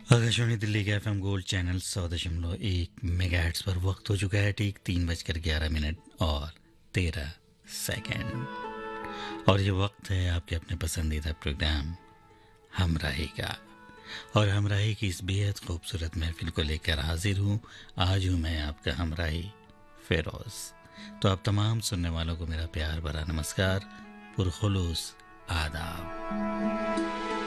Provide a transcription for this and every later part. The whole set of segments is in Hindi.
आकाशवाणी दिल्ली के एफएम गोल्ड चैनल 100.1 मेगाहर्ट्ज पर वक्त हो चुका है ठीक 3:11 और 13 सेकंड। और ये वक्त है आपके अपने पसंदीदा प्रोग्राम हमराही का। और हमराही की इस बेहद खूबसूरत महफिल को लेकर हाजिर हूँ। आज हूँ मैं आपका हमराही फेरोज। तो आप तमाम सुनने वालों को मेरा प्यार भरा नमस्कार, पुरखुलूस आदाब।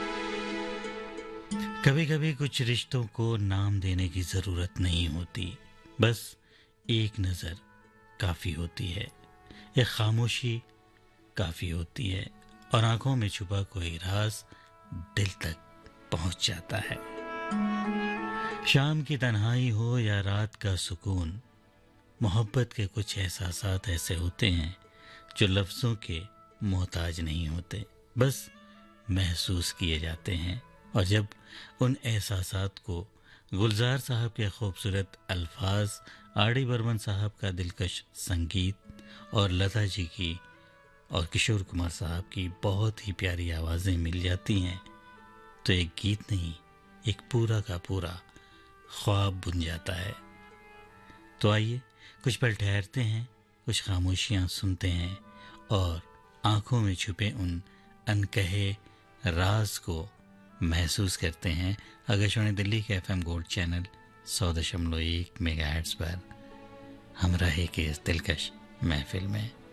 कभी कभी कुछ रिश्तों को नाम देने की ज़रूरत नहीं होती, बस एक नज़र काफ़ी होती है, एक खामोशी काफ़ी होती है, और आंखों में छुपा कोई राज दिल तक पहुंच जाता है। शाम की तन्हाई हो या रात का सुकून, मोहब्बत के कुछ एहसासात ऐसे होते हैं जो लफ्ज़ों के मोहताज नहीं होते, बस महसूस किए जाते हैं। और जब उन एहसासात को गुलजार साहब के खूबसूरत अल्फाज, आर.डी. बर्मन साहब का दिलकश संगीत और लता जी की और किशोर कुमार साहब की बहुत ही प्यारी आवाज़ें मिल जाती हैं, तो एक गीत नहीं, एक पूरा का पूरा ख्वाब बुन जाता है। तो आइए कुछ पल ठहरते हैं, कुछ खामोशियाँ सुनते हैं और आंखों में छुपे उन अनकहे राज को महसूस करते हैं। आकाशवाणी दिल्ली के एफएम गोल्ड चैनल 100.1 मेगाहर्ट्ज पर हमराही के इस दिलकश महफिल में।